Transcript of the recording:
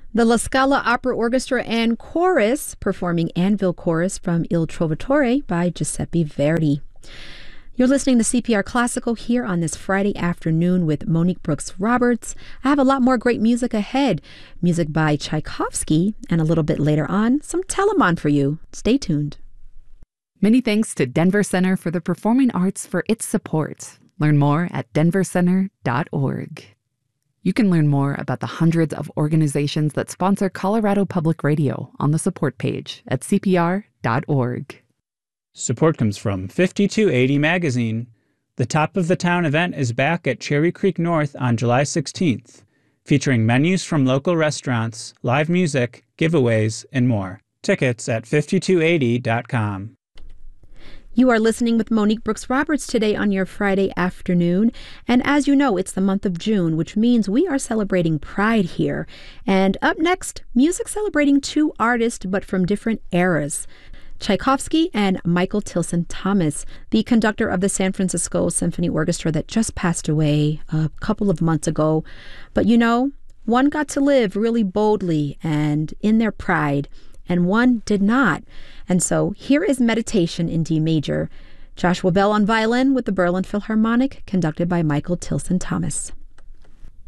The La Scala Opera Orchestra and Chorus performing Anvil Chorus from Il Trovatore by Giuseppe Verdi. You're listening to CPR Classical here on this Friday afternoon with Monique Brooks Roberts. I have a lot more great music ahead. Music by Tchaikovsky, and a little bit later on, some Telemann for you. Stay tuned. Many thanks to Denver Center for the Performing Arts for its support. Learn more at denvercenter.org. You can learn more about the hundreds of organizations that sponsor Colorado Public Radio on the support page at cpr.org. Support comes from 5280 Magazine. The Top of the Town event is back at Cherry Creek North on July 16th, featuring menus from local restaurants, live music, giveaways, and more. Tickets at 5280.com. You are listening with Monique Brooks Roberts today on your Friday afternoon. And as you know, it's the month of June, which means we are celebrating Pride here. And up next, music celebrating two artists, but from different eras. Tchaikovsky and Michael Tilson Thomas, the conductor of the San Francisco Symphony Orchestra that just passed away a couple of months ago. But you know, one got to live really boldly and in their pride, and one did not. And so here is Meditation in D major. Joshua Bell on violin with the Berlin Philharmonic, conducted by Michael Tilson Thomas.